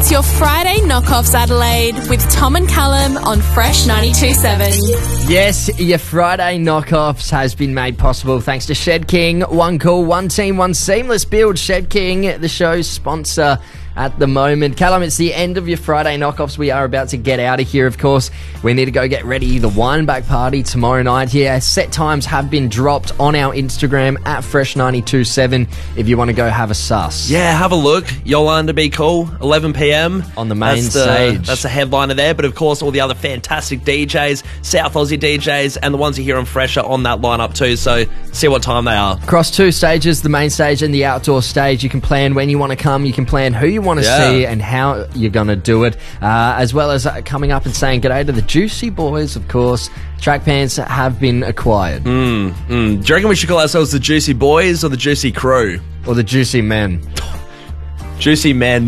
It's your Friday Knockoffs, Adelaide, with Tom and Callum on Fresh 92.7. Yes, your Friday Knockoffs has been made possible thanks to Shed King. One call, one team, one seamless build. Shed King, the show's sponsor at the moment. Callum, it's the end of your Friday Knockoffs. We are about to get out of here, of course. We need to go get ready. The Wineback Party tomorrow night. Yeah, set times have been dropped on our Instagram at Fresh927 if you want to go have a suss. Yeah, have a look. Yolanda Be Cool, 11 p.m. On the main stage. That's the headliner there, but of course all the other fantastic DJs, South Aussie DJs, and the ones you hear on Fresh are on that lineup too, so see what time they are. Across two stages, the main stage and the outdoor stage. You can plan when you want to come, you can plan who you want to see and how you're going to do it, as well as coming up and saying g'day to the Juicy Boys, of course. Track pants have been acquired. Do you reckon we should call ourselves the Juicy Boys or the Juicy Crew? Or the Juicy Men? Juicy Men.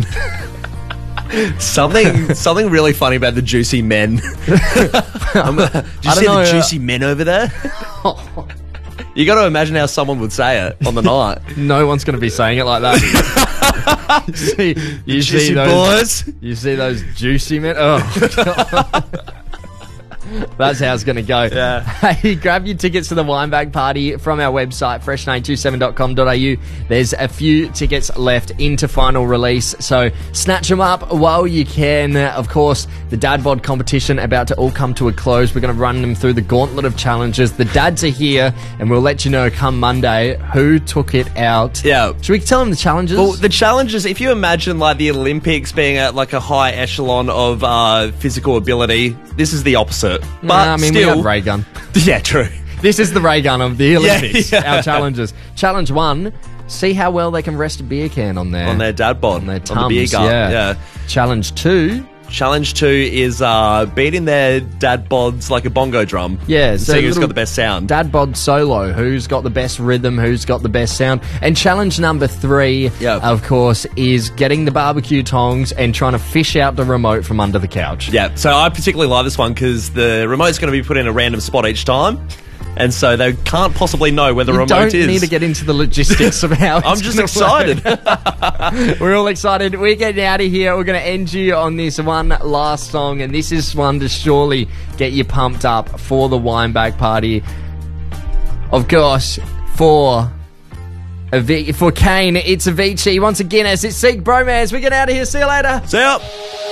Something really funny about the Juicy Men. Did you see the Juicy Men over there? You got to imagine how someone would say it on the night. No one's going to be saying it like that. you see those boys. You see those juicy men. Oh, God. That's how it's going to go. Yeah. Hey, grab your tickets to the Wineback Party from our website, fresh927.com.au. There's a few tickets left into final release, so snatch them up while you can. Of course, the Dad Bod competition about to all come to a close. We're going to run them through the gauntlet of challenges. The dads are here, and we'll let you know come Monday who took it out. Yeah. Should we tell them the challenges? Well, the challenges, if you imagine like the Olympics being at like a high echelon of physical ability, this is the opposite. But we still, have ray gun. Yeah, true. This is the ray gun of the Olympics. Yeah. Our challenges. Challenge 1, see how well they can rest a beer can on their dad bod, on their tums. On the beer gun. Yeah. Challenge 2. Challenge 2 is beating their dad bods like a bongo drum. Yeah, so seeing who's got the best sound. Dad bod solo. Who's got the best rhythm? Who's got the best sound? And challenge number 3, of course, is getting the barbecue tongs and trying to fish out the remote from under the couch. Yeah, so I particularly like this one because the remote's going to be put in a random spot each time. And so they can't possibly know where the remote is. You don't need to get into the logistics of how I'm just excited. We're all excited. We're getting out of here. We're going to end you on this one last song. And this is one to surely get you pumped up for the Wineback Party. Of course, for Kane, it's Avicii. Once again, as it's Seek Bromance. We get out of here. See you later. See ya.